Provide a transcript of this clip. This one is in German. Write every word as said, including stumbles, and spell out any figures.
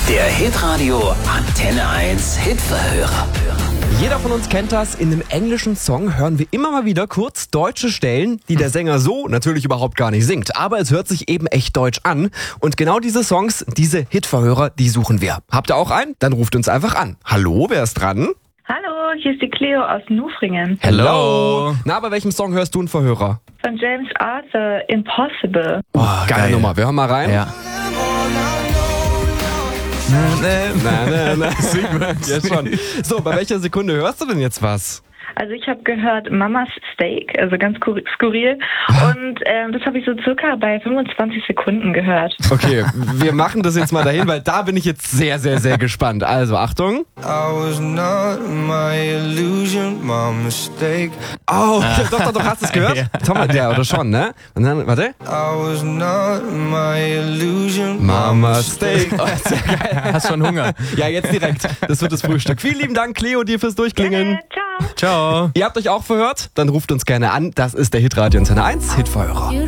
Der Hitradio Antenne eins Hitverhörer. Jeder von uns kennt das. In einem englischen Song hören wir immer mal wieder kurz deutsche Stellen, die der Sänger so natürlich überhaupt gar nicht singt. Aber es hört sich eben echt deutsch an. Und genau diese Songs, diese Hitverhörer, die suchen wir. Habt ihr auch einen? Dann ruft uns einfach an. Hallo, wer ist dran? Hallo, hier ist die Cleo aus Nufringen. Hello. Na, bei welchem Song hörst du einen Verhörer? Von James Arthur, Impossible. Oh, geile geil. Nummer. Wir hören mal rein. Ja. Na, na, na, sing mal. Ja, schon. So, bei welcher Sekunde hörst du denn jetzt was? Also ich habe gehört Mamas Steak, also ganz skur- skurril. Und ähm, das habe ich so circa bei fünfundzwanzig Sekunden gehört. Okay, wir machen das jetzt mal dahin, weil da bin ich jetzt sehr, sehr, sehr gespannt. Also, Achtung. I was not my illusion, my mistake. Oh, doch, doch, doch, hast du es gehört? Ja. Thomas, ja, oder schon, ne? Und dann, warte. I was not my illusion, Mama Steak. Oh, sehr geil. Hast schon Hunger. Ja, jetzt direkt. Das wird das Frühstück. Vielen lieben Dank, Cleo, dir fürs Durchklingeln. Äh, ciao. Ciao. Ihr habt euch auch verhört? Dann ruft uns gerne an. Das ist der Hitradio Antenne eins Hitverhörer.